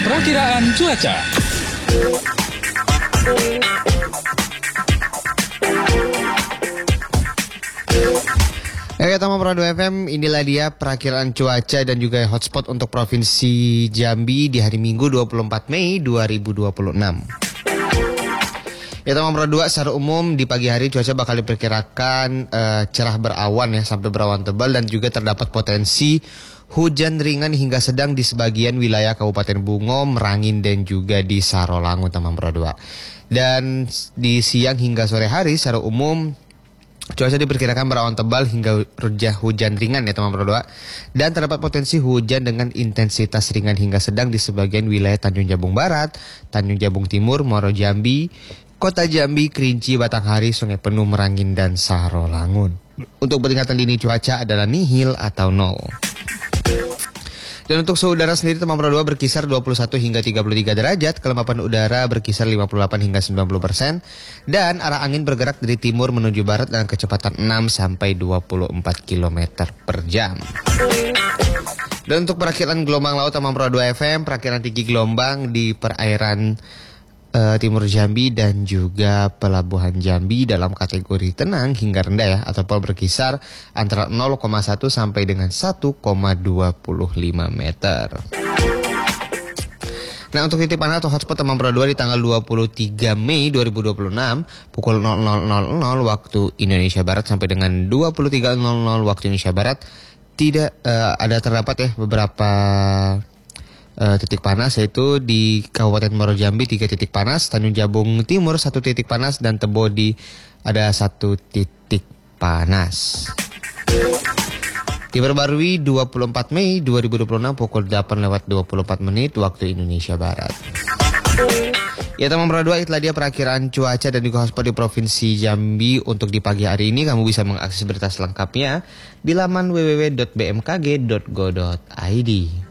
Perakiraan cuaca. Tamam Radio FM, inilah dia perakiraan cuaca dan juga hotspot untuk Provinsi Jambi di hari Minggu 24 Mei 2026. Tamam Radio 2, secara umum di pagi hari cuaca bakal diperkirakan cerah berawan ya, sampai berawan tebal dan juga terdapat potensi hujan ringan hingga sedang di sebagian wilayah Kabupaten Bungo, Merangin dan juga di Sarolangun, Tamam Radio 2. Dan di siang hingga sore hari secara umum cuaca diperkirakan berawan tebal hingga hujan ringan ya teman-teman berdua. Dan terdapat potensi hujan dengan intensitas ringan hingga sedang di sebagian wilayah Tanjung Jabung Barat, Tanjung Jabung Timur, Muaro Jambi, Kota Jambi, Kerinci, Batanghari, Sungai Penuh, Merangin, dan Sarolangun. Untuk peringatan dini cuaca adalah nihil atau nol. Dan untuk suhu udara sendiri teman berdua berkisar 21 hingga 33 derajat, kelembapan udara berkisar 58 hingga 90%, dan arah angin bergerak dari timur menuju barat dengan kecepatan 6 sampai 24 km per jam. Dan untuk perakiraan gelombang laut teman berdua FM, perakiraan tinggi gelombang di perairan timur Jambi dan juga pelabuhan Jambi dalam kategori tenang hingga rendah ya, ataupun berkisar antara 0,1 sampai dengan 1,25 meter. Nah, untuk titik panas atau hotspot teman berdua di tanggal 23 Mei 2026 pukul 00.00 waktu Indonesia Barat sampai dengan 23.00 waktu Indonesia Barat tidak ada terdapat ya beberapa titik panas, yaitu di Kabupaten Muaro Jambi 3 titik panas, Tanjung Jabung Timur 1 titik panas, dan Tebodi ada 1 titik panas. Diperbarui 24 Mei 2026 pukul 8:24 waktu Indonesia Barat. Ya teman berdua, itulah dia perakiraan cuaca dan juga hotspot di Provinsi Jambi untuk di pagi hari ini. Kamu bisa mengakses berita selengkapnya di laman www.bmkg.go.id.